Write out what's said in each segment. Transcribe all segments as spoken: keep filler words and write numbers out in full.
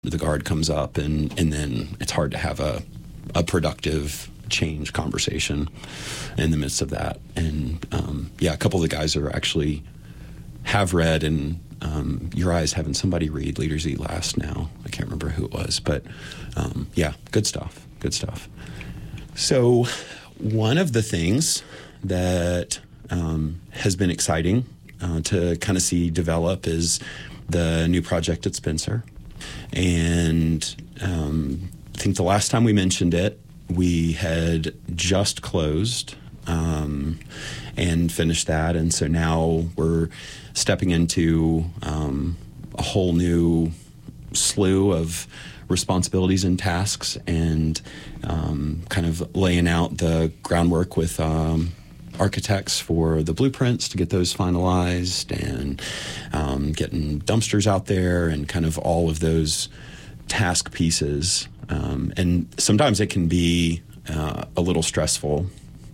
the guard comes up, and, and then it's hard to have a, a productive change conversation in the midst of that. And um, yeah, a couple of the guys are actually have read, and um, Uriah's having somebody read Leaders Eat Last now. I can't remember who it was, but um, yeah, good stuff, good stuff. So one of the things that um, has been exciting uh, to kind of see develop is the new project at Spencer. And um, I think the last time we mentioned it, we had just closed um, and finished that. And so now we're stepping into um, a whole new slew of responsibilities and tasks, and um, kind of laying out the groundwork with um, architects for the blueprints to get those finalized, and um, getting dumpsters out there, and kind of all of those task pieces. Um, and sometimes it can be uh, a little stressful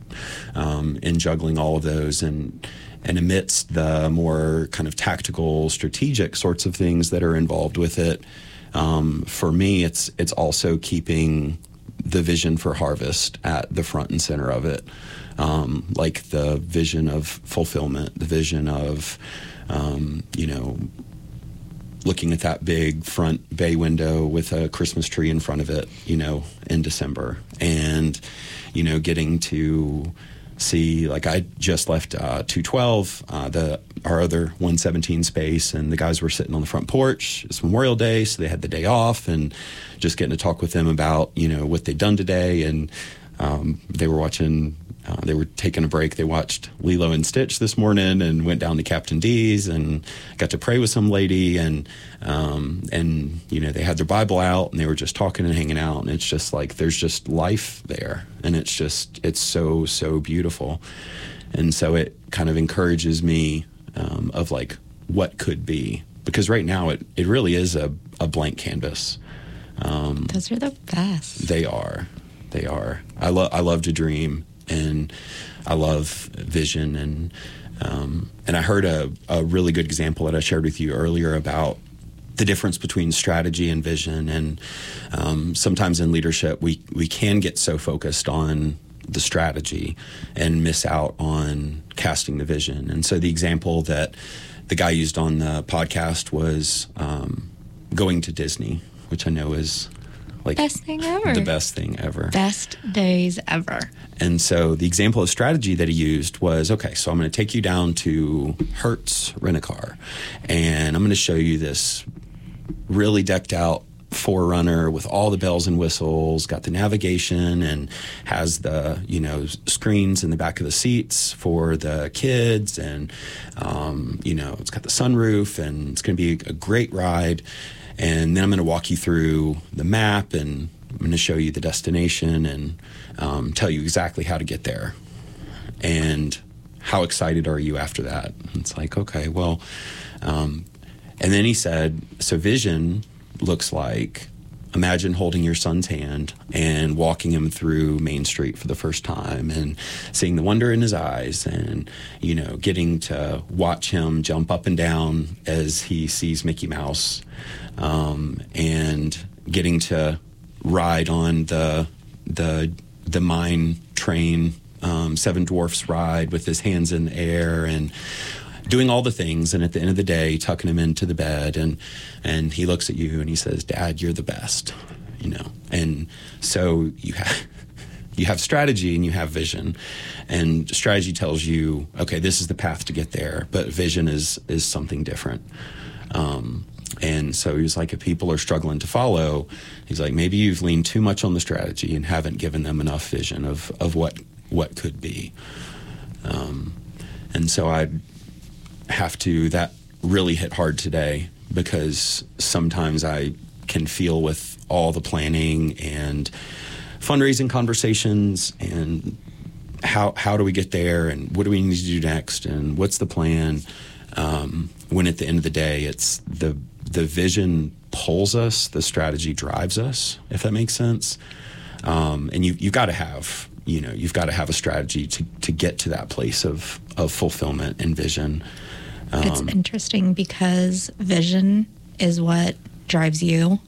um, in juggling all of those, and and amidst the more kind of tactical, strategic sorts of things that are involved with it. Um, for me, it's it's also keeping the vision for Harvest at the front and center of it, um, like the vision of fulfillment, the vision of, um, you know, looking at that big front bay window with a Christmas tree in front of it, you know, in December, and, you know, getting to see, like, I just left uh, two twelve, uh, the our other one seventeen space, and the guys were sitting on the front porch. It's Memorial Day, so they had the day off, and just getting to talk with them about, you know, what they'd done today. And um, they were watching, uh, they were taking a break. They watched Lilo and Stitch this morning, and went down to Captain D's, and got to pray with some lady, and um, and you know, they had their Bible out, and they were just talking and hanging out. And it's just like, there's just life there, and it's just, it's so so beautiful. And so it kind of encourages me um, of like what could be, because right now it it really is a, a blank canvas. Um, Those are the best. They are, they are. I love I love to dream, and I love vision, and um, and I heard a, a really good example that I shared with you earlier about the difference between strategy and vision. And um, sometimes in leadership, we we can get so focused on the strategy and miss out on casting the vision. And so the example that the guy used on the podcast was um, going to Disney, which I know is like best thing ever. The best thing ever. Best days ever. And so the example of strategy that he used was, okay, so I'm going to take you down to Hertz Rent-A-Car, and I'm going to show you this really decked out four runner with all the bells and whistles, got the navigation, and has the, you know, screens in the back of the seats for the kids, and um, you know, it's got the sunroof, and it's going to be a great ride. And then I'm going to walk you through the map, and I'm going to show you the destination, and um, tell you exactly how to get there. And how excited are you after that? And it's like, okay, well, um, and then he said, so vision looks like, imagine holding your son's hand and walking him through Main Street for the first time, and seeing the wonder in his eyes, and, you know, getting to watch him jump up and down as he sees Mickey Mouse, um, and getting to ride on the the the mine train, um, Seven Dwarfs ride with his hands in the air, and doing all the things, and at the end of the day, tucking him into the bed, and and he looks at you and he says, "Dad, you're the best," you know. And so you have you have strategy and you have vision, and strategy tells you, okay, this is the path to get there, but vision is is something different. Um, and so he was like, if people are struggling to follow, he's like, maybe you've leaned too much on the strategy and haven't given them enough vision of of what what could be. Um, and so I. have to, that really hit hard today, because sometimes I can feel with all the planning and fundraising conversations, and how how do we get there, and what do we need to do next, and what's the plan, um, when at the end of the day, it's the the vision pulls us, the strategy drives us, if that makes sense. Um, and you you've got to have, you know, you've got to have a strategy to to get to that place of of fulfillment and vision. Um, it's interesting because vision is what drives you,